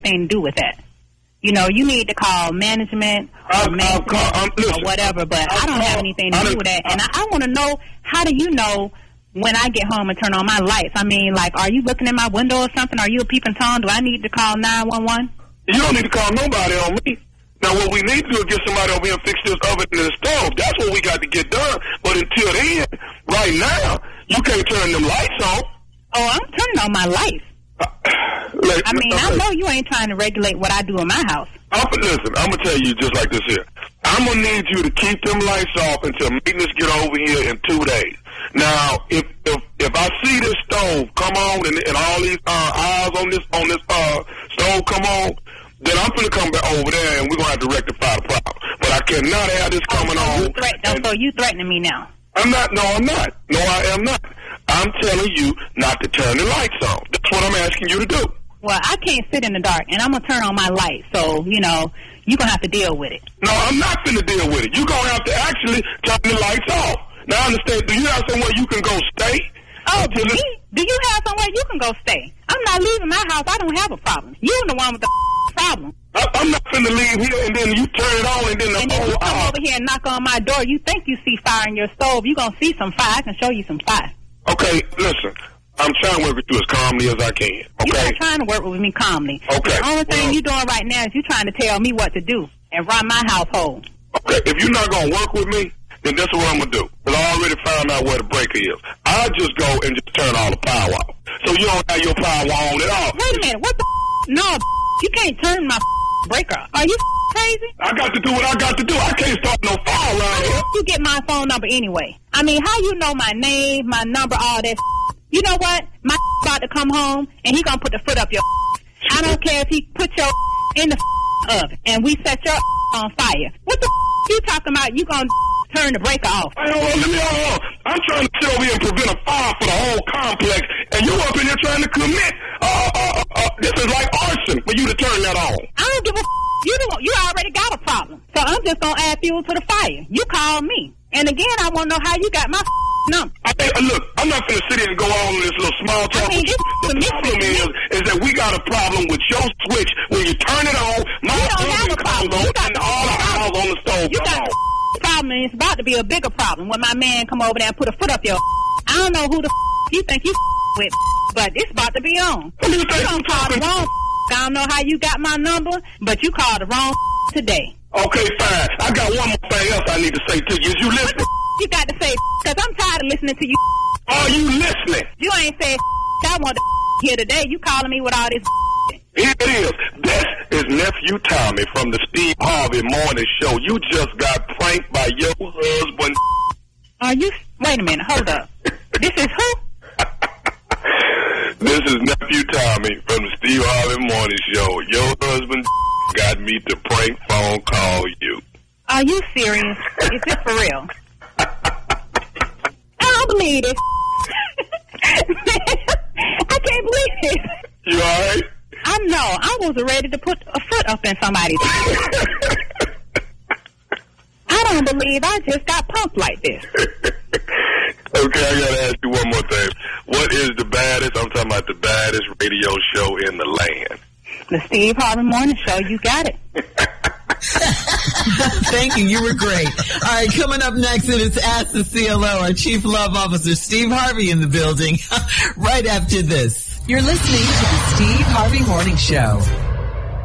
thing to do with that. You know, you need to call management or whatever, but I don't have anything to do with that. And I want to know, how do you know when I get home and turn on my lights? I mean, like, are you looking in my window or something? Are you a peeping Tom? Do I need to call 911? You don't need to call nobody on me. Now, what we need to do is get somebody over here and fix this oven and the stove. That's what we got to get done. But until then, right now, you can't turn them lights on. Oh, I'm turning on my lights. I know you ain't trying to regulate what I do in my house. Listen, I'm going to tell you just like this here. I'm going to need you to keep them lights off until maintenance get over here in 2 days. Now, if I see this stove come on and all these eyes on this stove come on, then I'm going to come back over there and we're going to have to rectify the problem. But I cannot have this coming on. So you threatening me now? I'm not. No, I'm not. No, I am not. I'm telling you not to turn the lights on. That's what I'm asking you to do. Well, I can't sit in the dark, and I'm going to turn on my lights. So, you know, you're going to have to deal with it. No, I'm not going to deal with it. You're going to have to actually turn the lights off. Now, I understand. Do you have somewhere you can go stay? Oh, do you have somewhere you can go stay? I'm not leaving my house. I don't have a problem. You're the one with the problem. I'm not going to leave here, and then you turn it on, and then you come over here and knock on my door. You think you see fire in your stove. You're going to see some fire. I can show you some fire. Okay, listen. I'm trying to work with you as calmly as I can, okay? You're not trying to work with me calmly. Okay. The only thing you're doing right now is you're trying to tell me what to do and run my household. Okay, if you're not going to work with me, then that's what I'm going to do. Because I already found out where the breaker is. I'll just go and just turn all the power off. So you don't have your power on at all. Wait a minute, what the No, you can't turn my breaker off. Are you crazy? I got to do what I got to do. I can't start no fire around here. How you get my phone number anyway? I mean, how you know my name, my number, all that? You know what? My about to come home, and he gonna put the foot up your. I don't care if he put your in the oven, and we set your on fire. What the you talking about? You gonna turn the breaker off? Hold on. I'm trying to sit over here and prevent a fire for the whole complex, and you up in here trying to commit. This is like arson for you to turn that on. I don't give a. You already got a problem, so I'm just gonna add fuel to the fire. You call me, and again, I want to know how you got my number. Look, I'm not going to sit here and go on with this little small talk. I mean, the problem is that we got a problem with your switch. When you turn it on, my oven comes on, and all the eyes on the stove come on. Problem, and it's about to be a bigger problem when my man come over there and put a foot up your. I don't know who the you think you with, but it's about to be on. You don't call the wrong. I don't know how you got my number, but you called the wrong today. Okay, fine. I got one more thing else I need to say to you. Is you listening? You got to say, because I'm tired of listening to you. Are you listening? You ain't said I want to here today. You calling me with all this. Here it is. This is Nephew Tommy from the Steve Harvey Morning Show. You just got pranked by your husband. Are you? Wait a minute. Hold up. This is who? This is Nephew Tommy from the Steve Harvey Morning Show. Your husband got me to prank phone call you. Are you serious? Is this for real? I don't believe it. I can't believe it. You alright? I know. I was ready to put a foot up in somebody's. I don't believe I just got punked like this. Okay, I gotta ask you one more thing. What is the baddest, I'm talking about the baddest radio show in the land? The Steve Harvey Morning Show. You got it. Thank you. You were great. All right, coming up next, it is Ask the CLO, our Chief Love Officer, Steve Harvey, in the building. Right after this. You're listening to the Steve Harvey Morning Show.